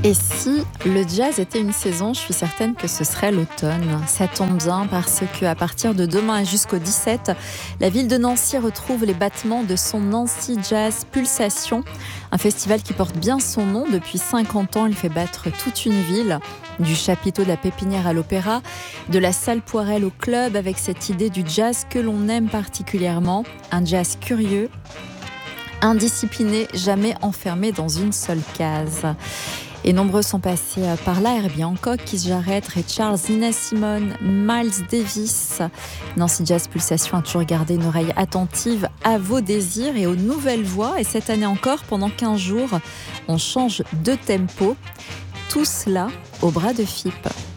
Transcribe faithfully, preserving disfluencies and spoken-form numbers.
Et si le jazz était une saison, je suis certaine que ce serait l'automne. Ça tombe bien parce qu'à partir de demain et jusqu'au dix-sept, la ville de Nancy retrouve les battements de son Nancy Jazz Pulsation, un festival qui porte bien son nom. Depuis cinquante ans, il fait battre toute une ville, du chapiteau de la Pépinière à l'Opéra, de la salle Poirel au club, avec cette idée du jazz que l'on aime particulièrement, un jazz curieux, indiscipliné, jamais enfermé dans une seule case. Et nombreux sont passés par là: Herbie Hancock, Keith Jarrett, Ray Charles, Nina Simone, Miles Davis. Nancy Jazz Pulsation a toujours gardé une oreille attentive à vos désirs et aux nouvelles voix. Et cette année encore, pendant quinze jours, on change de tempo. Tout cela au bras de F I P.